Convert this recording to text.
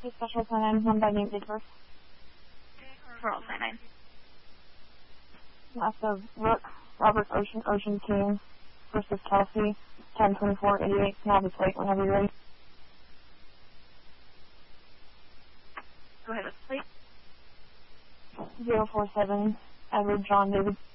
The special plan, one by name, date first. Roll sign. Last of Rook, Robert Ocean King versus Kelsey, 10-24-88. Now the plate whenever you're ready. Go ahead with the plate. 047, Edward John David.